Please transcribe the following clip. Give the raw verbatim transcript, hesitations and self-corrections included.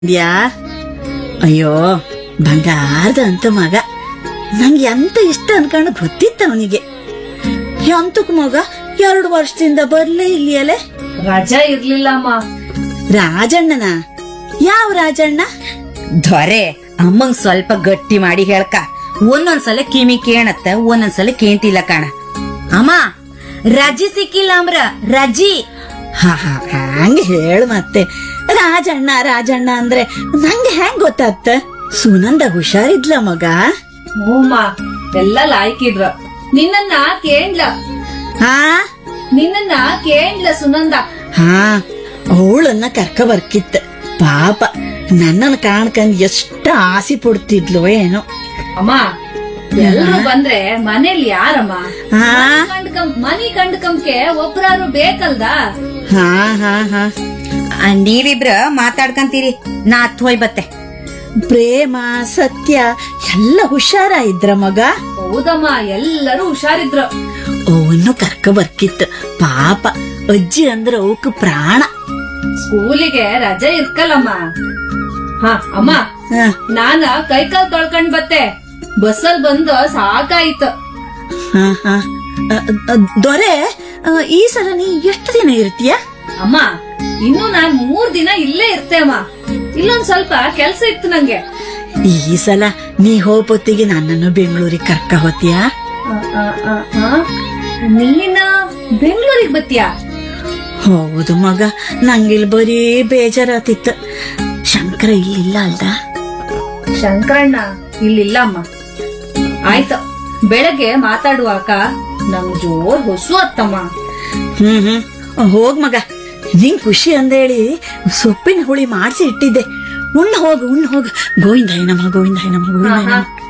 ಯಾ ಅಯ್ಯೋ ಬಂಗಾರದ ಅಂತ ಮಗ ನಂಗೆ ಎಂತ ಇಷ್ಟ ಅನ್ಕೊಂಡು ಗೊತ್ತಿತ್ತ ಅವನಿಗೆ. ಎಂತಕ್ ಮಗ ಎರಡು ವರ್ಷದಿಂದ ಬರ್ಲೇ ಇಲ್ಲಿಯಲೆ. ರಜಾ ಇರ್ಲಿಲ್ಲ ಅಮ್ಮ. ರಾಜಣ್ಣನ? ಯಾವ ರಾಜಣ್ಣ? ದೊರೆ ಅಮ್ಮಂಗ್ ಸ್ವಲ್ಪ ಗಟ್ಟಿ ಮಾಡಿ ಹೇಳ್ಕ. ಒಂದೊಂದ್ಸಲ ಕಿಮಿ ಕೇಣತ್ತ, ಒಂದೊಂದ್ಸಲ ಕೇಂತಿಲ್ಲ ಕಾಣ. ಅಮ್ಮ ರಜಿ ಸಿಕ್ಕಿಲ್ಲ ಅಮ್ರ, ರಜಿ. ಹಾ ಹಾ ಹಂಗ ಹೇಳು ಮತ್ತೆ. ರಾಜಣ್ಣ ರಾಜಣ್ಣ ಅಂದ್ರೆ ನಂಗೆ ಹೆಂಗ್ ಗೊತ್ತಾಗ್ತ? ಸುನಂದ ಹುಷಾರಿದ್ಲ ಮಗ? ಹೂಮ್ಮ ಎಲ್ಲ ಲಾಯ್ಕಿದ್ರ. ನಿನ್ನನ್ನ ಕೇಂಡ್ಲ ಹಾ ನಿನ್ನನ್ನ ಕೇಂಡ್ಲ ಸುನಂದ. ಹಾ ಅವಳನ್ನ ಕರ್ಕ ಬರ್ಕಿತ್ತ. ಪಾಪ ನನ್ನನ್ನು ಕಾಣ್ಕಂದ್ ಎಷ್ಟ ಆಸೆ ಪಡ್ತಿದ್ಲು ಏನೋ. ಅಮ್ಮ ಎಲ್ರು ಬಂದ್ರೆ ಮನೇಲಿ ಯಾರಮ್ಮ? ಹಾ ಕಂಡ್ಕಂ ಮನಿ ಕಂಡ್ಕಂಕೆ ಒಬ್ರಾರು ಬೇಕಲ್ದ. ಹಾ ಹಾ ಹಾ ಆ, ನೀವಿಬ್ರ ಮಾತಾಡ್ಕಂತೀರಿ, ನಾ ಹತ್ತು ಹೋಯ್ ಬತ್ತೆ. ಪ್ರೇಮ ಸತ್ಯ ಎಲ್ಲ ಹುಷಾರ ಇದ್ರ ಮಗ? ಹೌದಮ್ಮ, ಎಲ್ಲರೂ ಹುಷಾರಿದ್ರು. ಅವನು ಕರ್ಕ ಬರ್ಕಿತ್ತು. ಪಾಪ ಅಜ್ಜಿ ಅಂದ್ರ ಅವಕ್ ಪ್ರಾಣ. ಸ್ಕೂಲಿಗೆ ರಜೆ ಇರ್ಕಲ್ಲಮ್ಮ. ಹಾ ಅಮ್ಮ, ಹ, ನಾನ ಕೈಕಾಲ್ ತೊಳ್ಕೊಂಡ್ ಬತ್ತೆ. ಬಸ್ಸಲ್ ಬಂದು ಸಾಕಾಯ್ತು. ಹ, ಹ. ಅ, ಅ, ದೊರೆ, ಅ, ಈ ಸಲ ನೀ ಎಷ್ಟು ದಿನ ಇರ್ತೀಯ? ಅಮ್ಮ ಇನ್ನು ನಾನ್ ಮೂರ್ ದಿನ ಇಲ್ಲೇ ಇರ್ತೆ ಅಮ್ಮ. ಇಲ್ಲೊಂದ್ ಸ್ವಲ್ಪ ಕೆಲ್ಸ ಇತ್ತು ನಂಗೆ. ಈ ಸಲ ನೀ ಹೋಪೊತ್ತಿಗೆ ನನ್ನನ್ನು ಬೆಂಗಳೂರಿಗೆ ಕರ್ಕ ಹೋತೀಯ? ಆ, ಆ, ಆ, ಆ. ನೀನ ಬೆಂಗಳೂರಿಗೆ ಬತ್ತೀಯಾ? ಹೌದು ಮಗ, ನಂಗಿಲ್ ಬರೀ ಬೇಜಾರಾತಿತ್ತು. ಶಂಕರ ಇಲ್ಲಿಲ್ಲ ಅಲ್ದ? ಶಂಕರಣ್ಣ ಇಲ್ಲಿಲ್ಲ ಅಮ್ಮ. ಆಯ್ತು, ಬೆಳಗ್ಗೆ ಮಾತಾಡುವಾಕ ನಂಗ್ ಜೋರ್ ಹೊಸು ಅತ್ತಮ್ಮ. ಹ್ಮ್ ಹ್ಮ್ ಹೋಗ್ ಮಗ, ನಿಂಗ್ ಖುಷಿ ಅಂದೇಳಿ ಸೊಪ್ಪಿನ ಹುಳಿ ಮಾಡಿಸಿ ಇಟ್ಟಿದ್ದೆ. ಉಣ್ಣ ಹೋಗು ಉಣ್ಣ ಹೋಗು. ಗೋವಿಂದ ನಮ ಗೋವಿಂದ ನಮ ಗೋವಿಂದ ನಮ.